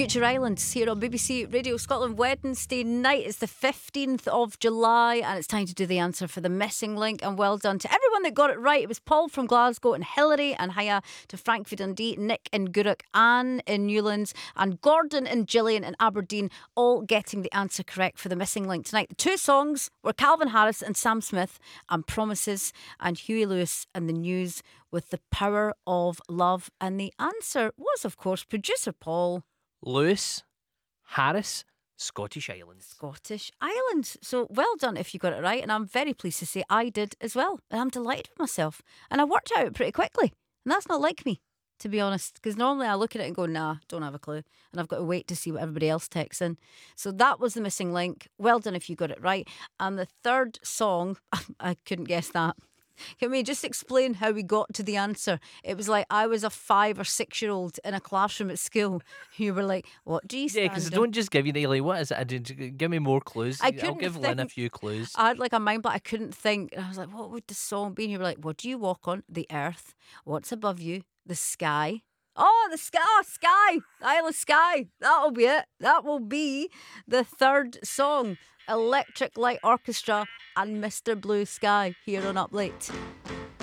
Future Islands here on BBC Radio Scotland. Wednesday night, it's the 15th of July, and it's time to do the answer for the missing link. And well done to everyone that got it right. It was Paul from Glasgow and Hilary, and hiya to Frank for Dundee, Nick in Gourock, Anne in Newlands, and Gordon and Gillian in Aberdeen, all getting the answer correct for the missing link tonight. The two songs were Calvin Harris and Sam Smith and Promises, and Huey Lewis and the News with The Power of Love. And the answer was, of course, producer Paul. Lewis, Harris, Scottish Islands. Scottish Islands. So well done if you got it right, and I'm very pleased to say I did as well, and I'm delighted with myself, and I worked out pretty quickly, and that's not like me, to be honest, because normally I look at it and go, nah, don't have a clue, and I've got to wait to see what everybody else texts in. So that was the missing link. Well done if you got it right. And the third song, I couldn't guess that. Can we just explain how we got to the answer? It was like I was a 5 or 6 year old in a classroom at school. You were like, what do you stand Yeah, because on? don't just give you the, like, what is it? Give me more clues. I I'll couldn't give Lynn a think. few clues. I had like a mind, but I couldn't think. And I was like, what would the song be? And you were like, what do you walk on? The earth. What's above you? The sky. Oh, the sky. Oh, sky. Isle of Skye. That'll be it. That will be the third song. Electric Light Orchestra and Mr. Blue Sky here on Up Late.